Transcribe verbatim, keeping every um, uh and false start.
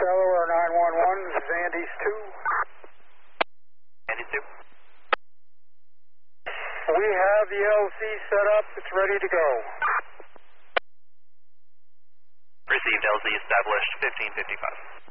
Delaware nine one one, this is Andes two. Andes two. We have the L C set up, it's ready to go. Received, L Z established, fifteen fifty-five.